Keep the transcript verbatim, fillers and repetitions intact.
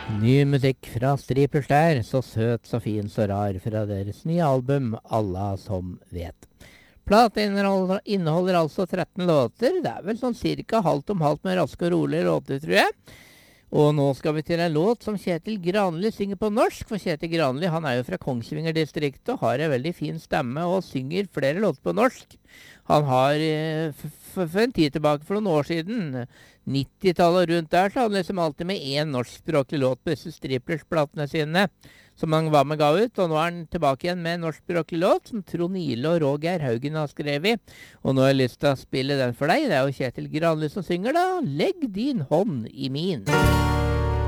Ny musikk fra Striplers der, så søt, så fin, så rar, fra deres nye album, Alla som vet. Platen inneholder, inneholder altså tretten låter, det er vel sånn cirka halvt om halvt med raske og rolige låter, tror jeg. Og nå skal vi til en låt som Kjetil Granli synger på norsk, for Kjetil Granli, han er jo fra Kongsvinger-distriktet og har en veldig fin stemme og synger flere låter på norsk. Han har, eh, f- f- for en tid tilbake, for noen år siden, nittitallet og rundt der, så hadde han liksom alltid med en norskspråklig låt på disse Striplers-platene sine, som han var med ga ut, og nå er han tilbake igjen med en norskspråklig låt, som Trond Ile og Roger Haugen har skrevet, og nå har jeg lyst til å spille den for deg. Det er jo Kjetil Granli som synger da, Legg din hånd i min.